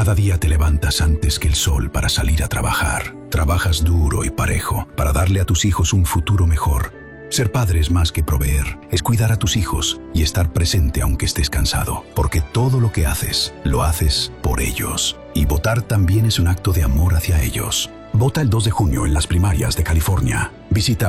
Cada día te levantas antes que el sol para salir a trabajar. Trabajas duro y parejo para darle a tus hijos un futuro mejor. Ser padre es más que proveer, es cuidar a tus hijos y estar presente aunque estés cansado, porque todo lo que haces, lo haces por ellos. Y votar también es un acto de amor hacia ellos. Vota el 2 de junio en las primarias de California. Visita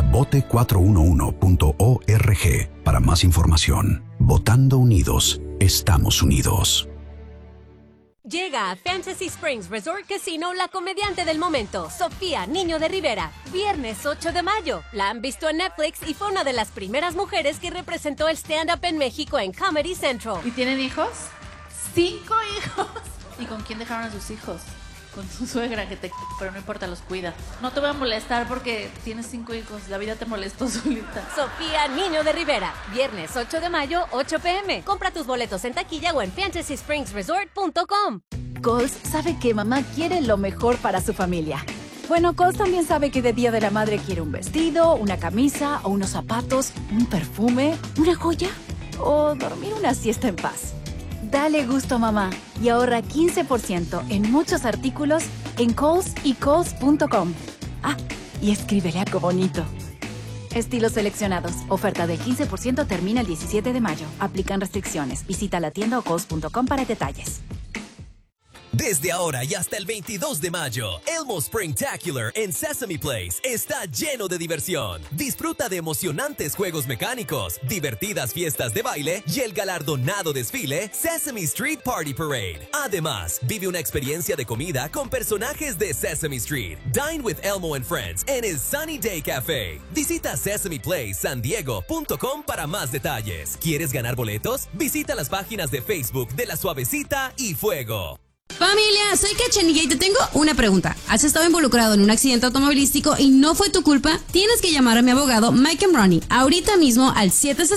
vote411.org para más información. Votando unidos, estamos unidos. Llega a Fantasy Springs Resort Casino la comediante del momento, Sofía Niño de Rivera. Viernes 8 de mayo. La han visto en Netflix y fue una de las primeras mujeres que representó el stand-up en México en Comedy Central. ¿Y tienen hijos? 5 hijos. ¿Y con quién dejaron a sus hijos? Con su suegra pero no importa, los cuida. No te voy a molestar porque tienes 5 hijos. La vida te molestó solita. Sofía Niño de Rivera. Viernes 8 de mayo, 8 p.m. Compra tus boletos en taquilla o en fantasyspringsresort.com. Coles sabe que mamá quiere lo mejor para su familia. Bueno, Coles también sabe que de Día de la Madre quiere un vestido, una camisa o unos zapatos, un perfume, una joya o dormir una siesta en paz. Dale gusto a mamá y ahorra 15% en muchos artículos en Kohl's y Kohl's.com. Ah, y escríbele algo bonito. Estilos seleccionados. Oferta del 15% termina el 17 de mayo. Aplican restricciones. Visita la tienda o Kohl's.com para detalles. Desde ahora y hasta el 22 de mayo, Elmo Springtacular en Sesame Place está lleno de diversión. Disfruta de emocionantes juegos mecánicos, divertidas fiestas de baile y el galardonado desfile Sesame Street Party Parade. Además, vive una experiencia de comida con personajes de Sesame Street. Dine with Elmo and Friends en el Sunny Day Café. Visita sesameplacesandiego.com para más detalles. ¿Quieres ganar boletos? Visita las páginas de Facebook de La Suavecita y Fuego. Familia, soy Cachanilla y te tengo una pregunta. ¿Has estado involucrado en un accidente automovilístico y no fue tu culpa? Tienes que llamar a mi abogado Mike Ronnie ahorita mismo al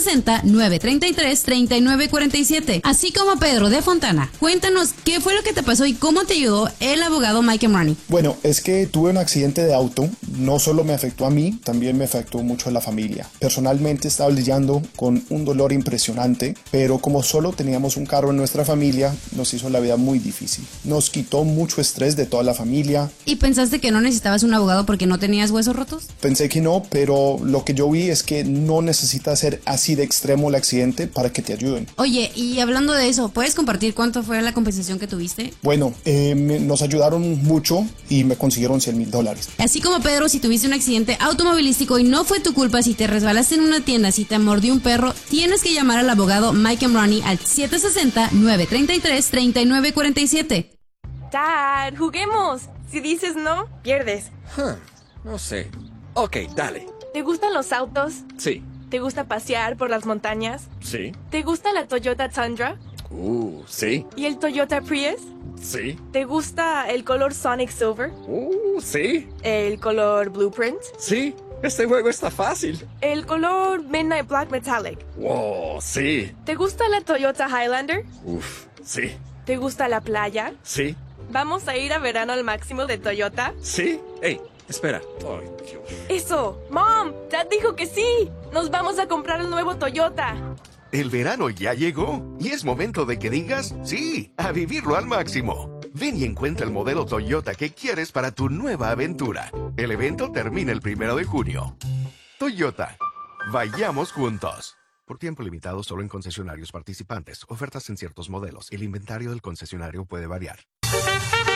760-933-3947, así como a Pedro de Fontana. Cuéntanos qué fue lo que te pasó y cómo te ayudó el abogado Mike Ronnie. Bueno, es que tuve un accidente de auto. No solo me afectó a mí, también me afectó mucho a la familia. Personalmente estaba lidiando con un dolor impresionante, pero como solo teníamos un carro en nuestra familia, nos hizo la vida muy difícil. Nos quitó mucho estrés de toda la familia. ¿Y pensaste que no necesitabas un abogado porque no tenías huesos rotos? Pensé que no, pero lo que yo vi es que no necesita ser así de extremo el accidente para que te ayuden. Oye, y hablando de eso, ¿puedes compartir cuánto fue la compensación que tuviste? Bueno, nos ayudaron mucho y me consiguieron $100,000. Así como Pedro, si tuviste un accidente automovilístico y no fue tu culpa, si te resbalaste en una tienda, si te mordió un perro, tienes que llamar al abogado Mike Ronnie al 760-933-3947. Dad, juguemos. Si dices no, pierdes. No sé. Ok, dale. ¿Te gustan los autos? Sí. ¿Te gusta pasear por las montañas? Sí. ¿Te gusta la Toyota Tundra? Sí. ¿Y el Toyota Prius? Sí. ¿Te gusta el color Sonic Silver? Sí. ¿El color Blueprint? Sí. Este juego está fácil. ¿El color Midnight Black Metallic? Wow, sí. ¿Te gusta la Toyota Highlander? Sí. ¿Te gusta la playa? Sí. ¿Vamos a ir a verano al máximo de Toyota? Sí. Hey, espera. Ay, Dios. ¡Eso! ¡Mom! ¡Dad dijo que sí! ¡Nos vamos a comprar el nuevo Toyota! El verano ya llegó y es momento de que digas sí, a vivirlo al máximo. Ven y encuentra el modelo Toyota que quieres para tu nueva aventura. El evento termina el 1 de junio. Toyota. Vayamos juntos. Por tiempo limitado solo en concesionarios participantes. Ofertas en ciertos modelos. El inventario del concesionario puede variar.